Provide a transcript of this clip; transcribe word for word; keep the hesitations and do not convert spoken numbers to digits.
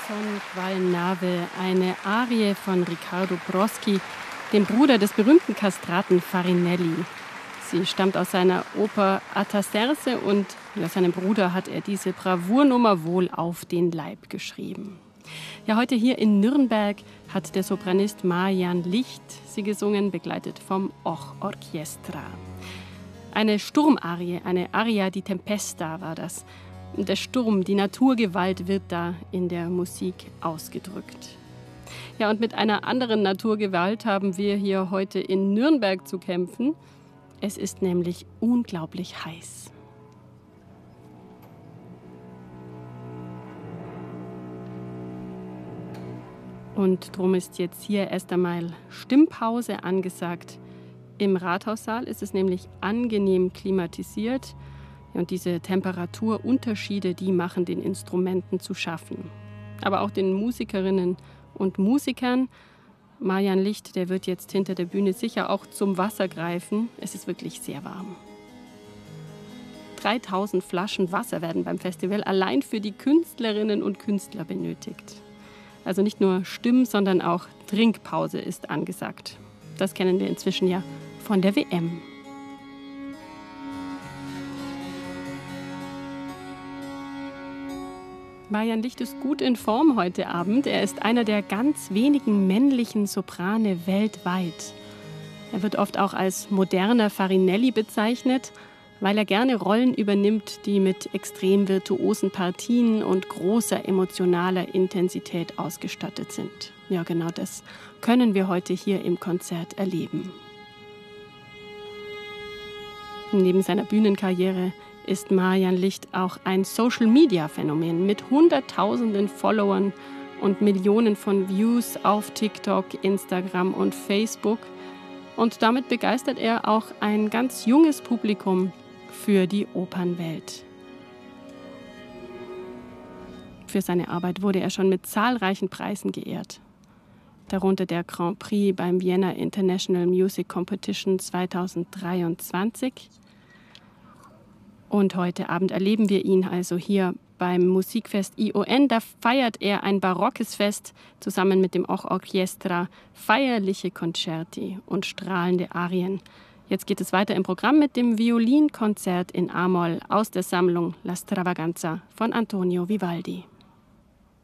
Son qual nave, eine Arie von Riccardo Broschi, dem Bruder des berühmten Kastraten Farinelli. Sie stammt aus seiner Oper Ataserse und ja, seinem Bruder hat er diese Bravournummer wohl auf den Leib geschrieben. Ja, heute hier in Nürnberg hat der Sopranist Marian Licht sie gesungen, begleitet vom Och Orchestra. Eine Sturmarie, eine Aria di Tempesta war das. Der Sturm, die Naturgewalt wird da in der Musik ausgedrückt. Ja, und mit einer anderen Naturgewalt haben wir hier heute in Nürnberg zu kämpfen. Es ist nämlich unglaublich heiß. Und drum ist jetzt hier erst einmal Stimmpause angesagt. Im Rathaussaal ist es nämlich angenehm klimatisiert. Und diese Temperaturunterschiede, die machen den Instrumenten zu schaffen. Aber auch den Musikerinnen und Musikern. Marian Licht, der wird jetzt hinter der Bühne sicher auch zum Wasser greifen. Es ist wirklich sehr warm. dreitausend Flaschen Wasser werden beim Festival allein für die Künstlerinnen und Künstler benötigt. Also nicht nur Stimm-, sondern auch Trinkpause ist angesagt. Das kennen wir inzwischen ja von der W M. Marian Licht ist gut in Form heute Abend. Er ist einer der ganz wenigen männlichen Soprane weltweit. Er wird oft auch als moderner Farinelli bezeichnet, weil er gerne Rollen übernimmt, die mit extrem virtuosen Partien und großer emotionaler Intensität ausgestattet sind. Ja, genau das können wir heute hier im Konzert erleben. Neben seiner Bühnenkarriere ist Marian Licht auch ein Social-Media-Phänomen mit Hunderttausenden Followern und Millionen von Views auf TikTok, Instagram und Facebook. Und damit begeistert er auch ein ganz junges Publikum für die Opernwelt. Für seine Arbeit wurde er schon mit zahlreichen Preisen geehrt. Darunter der Grand Prix beim Vienna International Music Competition zweitausenddreiundzwanzig. Und heute Abend erleben wir ihn also hier beim Musikfest I O N. Da feiert er ein barockes Fest zusammen mit dem Och Orchestra, feierliche Concerti und strahlende Arien. Jetzt geht es weiter im Programm mit dem Violinkonzert in A-Moll aus der Sammlung La Stravaganza von Antonio Vivaldi.